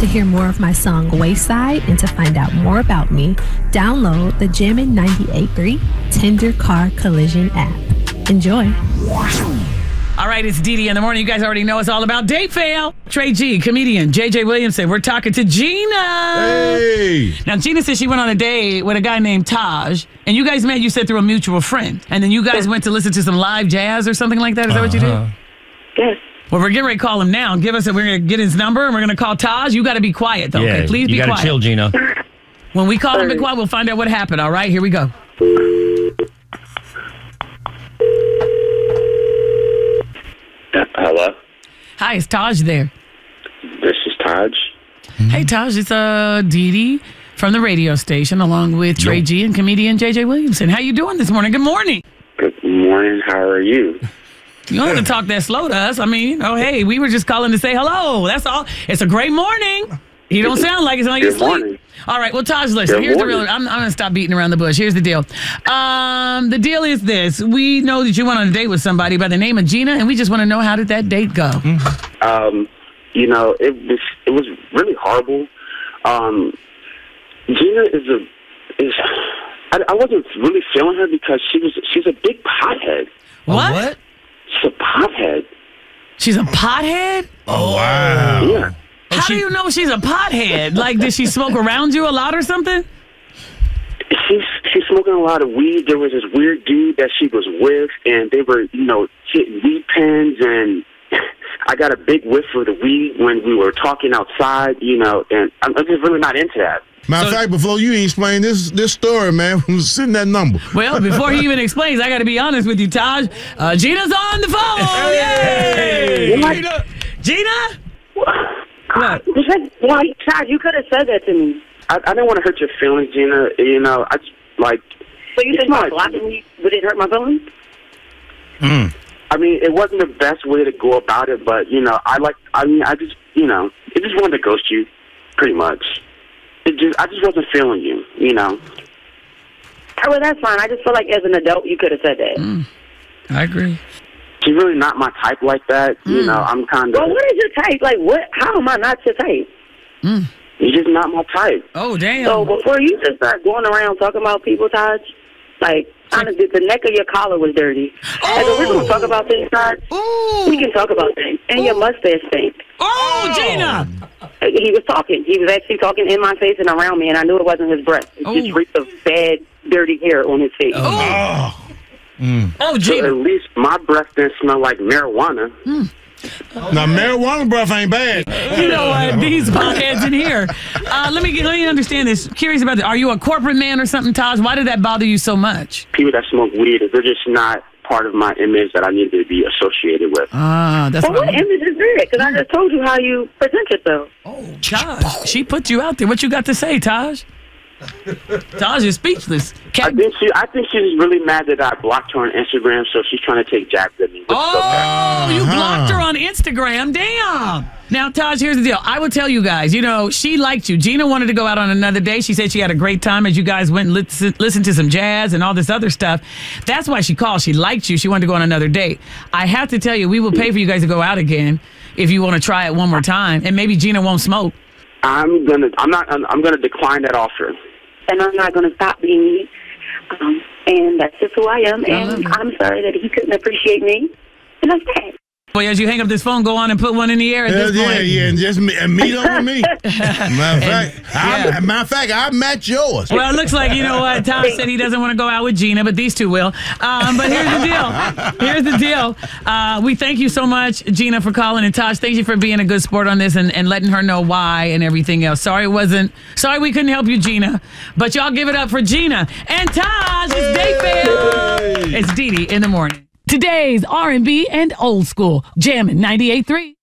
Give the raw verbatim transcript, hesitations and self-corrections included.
To hear more of my song Wayside and to find out more about me, download the Jammin' ninety-eight point three Tender Car Collision app. Enjoy. All right, it's Dee Dee in the morning. You guys already know it's all about date fail. Trey G, comedian, J J Williamson. We're talking to Gina. Hey. Now, Gina says she went on a date with a guy named Taj, and you guys met, you said, through a mutual friend. And then you guys went to listen to some live jazz or something like that. Is that what you did? Yes. Well, we're getting ready to call him now. Give us a, we're going to get his number, and we're going to call Taj. You got to be quiet, though. Yeah, okay? Please you be gotta quiet. chill, Gina. When we call him, be quiet, we'll find out what happened. All right, here we go. Hello? Hi, is Taj there? This is Taj. Hey, Taj, it's uh, Dee Dee from the radio station, along with Trey G and comedian J J Williamson. How you doing this morning? Good morning. Good morning. How are you? You don't have to talk that slow to us. I mean, you know, hey, we were just calling to say hello. That's all. It's a great morning. You don't sound like it's on your Good sleep. morning. All right, well, Taj, listen, Good here's morning. the real, I'm, I'm going to stop beating around the bush. Here's the deal. Um, the deal is this. We know that you went on a date with somebody by the name of Gina, and we just want to know, how did that date go? Um, you know, it was it was really horrible. Um, Gina is a is. I, I wasn't really feeling her because she was she's a big pothead. What? What? She's a pothead. She's a pothead? Oh, wow. Yeah. How she- do you know she's a pothead? Like, did she smoke around you a lot or something? She's she's smoking a lot of weed. There was this weird dude that she was with, and they were, you know, hitting weed pens, and I got a big whiff of the weed when we were talking outside, you know, and I'm, I'm just really not into that. Matter of So- fact, before you explain this this story, man, send that number. Well, before he even explains, I got to be honest with you, Taj. Uh, Gina's on the phone. Yay! What? Gina? Gina? What? Why, Todd, you could have said that to me. I, I didn't want to hurt your feelings, Gina. You know, I just, like... So you it's think by not- blocking me would it hurt my feelings? I mean, it wasn't the best way to go about it, but, you know, I like... I mean, I just, you know, it just wanted to ghost you, pretty much. It just, I just wasn't feeling you, you know. Oh, well, that's fine. I just feel like as an adult, you could have said that. I agree. She's really not my type like that. You know, I'm kind of... Well, what is your type? Like, what? How am I not your type? You're just not my type. Oh, damn. So before you just start going around talking about people, Todd, like, honestly, the neck of your collar was dirty. Like, if we're going to talk about this, Todd, Ooh. we can talk about things. And your mustache stink. Oh, Gina. He was talking. He was actually talking in my face and around me, and I knew it wasn't his breath. It Oh. just reeked of bad, dirty hair on his face. Oh, So Gina. at least my breath didn't smell like marijuana. Now, marijuana breath ain't bad. You know what? These potheads in here. Uh, let me get, let me understand this. Curious about this. Are you a corporate man or something, Taj? Why did that bother you so much? People that smoke weed, they're just not part of my image that I need to be associated with. Ah, that's Well, what what I image is that? Because I just told you how you present yourself. Oh, Taj. She put you out there. What you got to say, Taj? Taj is speechless. I Cat- think she, I think she's really mad that I blocked her on Instagram, so she's trying to take jabs at me. Which is okay. Oh, you blocked her on Instagram. Damn. Now, Taj, here's the deal. I will tell you guys, you know, she liked you. Gina wanted to go out on another day. She said she had a great time as you guys went and listen, listened to some jazz and all this other stuff. That's why she called. She liked you. She wanted to go on another date. I have to tell you, we will pay for you guys to go out again if you want to try it one more time. And maybe Gina won't smoke. I'm gonna, I'm not, I'm, I'm gonna decline that offer. And I'm not going to stop being me. Um, and that's just who I am. I love And it. I'm sorry that he couldn't appreciate me. And that's that. Boy, as you hang up this phone, go on and put one in the air at Yeah, this yeah, point. yeah, and just me, and meet up with me. Matter of fact, yeah. I, matter of fact, I match yours. Well, it looks like, you know what, Tom said he doesn't want to go out with Gina, but these two will. Um, but here's the deal. Here's the deal. Uh, we thank you so much, Gina, for calling. And Taj, thank you for being a good sport on this and, and letting her know why and everything else. Sorry it wasn't, sorry we couldn't help you, Gina. But y'all give it up for Gina. And Taj, it's Date Fail. It's Dee Dee in the morning. Today's R and B and old school. Jammin' ninety-eight point three.